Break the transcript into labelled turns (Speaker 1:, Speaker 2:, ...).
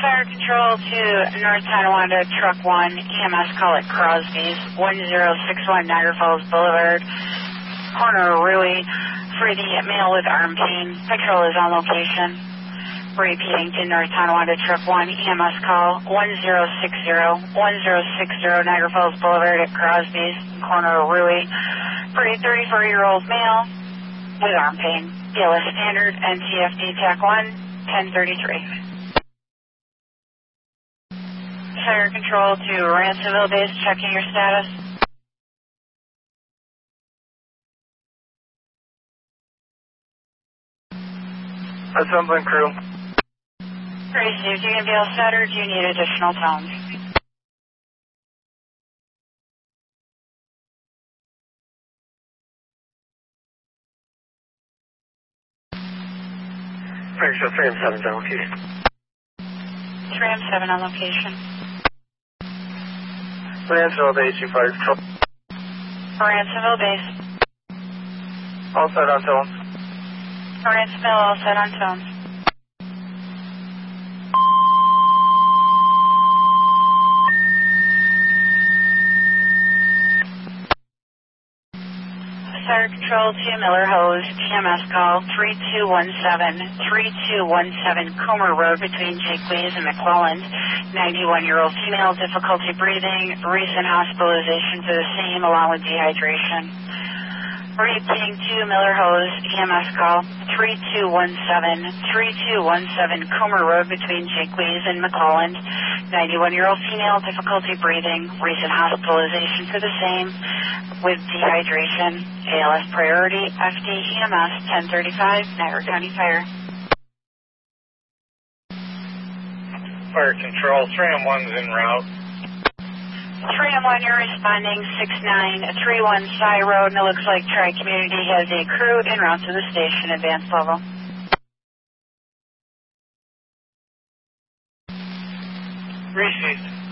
Speaker 1: Fire control to North Tonawanda, Truck 1, EMS call at Crosby's, 1061 Niagara Falls Boulevard, corner of Rui, for the male with arm pain. Patrol is on location. Repeating to North Tonawanda, Truck 1, EMS call, 1060 Niagara Falls Boulevard at Crosby's, corner of Rui, for a 34-year-old male with arm pain. BLS Standard, NTFD TAC 1, 1033. Fire control to Ransomville base, checking your status.
Speaker 2: Assembling crew.
Speaker 1: Gracie, is you going to be all set or do you need additional tones?
Speaker 2: Fire show 3 and 7's on location.
Speaker 1: 3 and 7 on location.
Speaker 2: Ransomville base, you fire control.
Speaker 1: Ransomville base.
Speaker 2: All set on tones.
Speaker 1: Ransomville, all set on tones. Fire control to Miller Hose, EMS call 3217 Comer Road between Jakeways and McClelland. 91-year-old female, difficulty breathing, recent hospitalization for the same along with dehydration. Repeating to Miller Hose, EMS call 3217 Comer Road between Jakeways and McClelland. 91-year-old female, difficulty breathing, recent hospitalization for the same with dehydration. ALS priority, FD EMS 1035, Niagara County Fire.
Speaker 2: Fire control, 3 and 1's en route.
Speaker 1: 3 and 1, you're responding 6931 Cy Road, and it looks like Tri-Community has a crew en route to the station, advanced level.
Speaker 2: Received.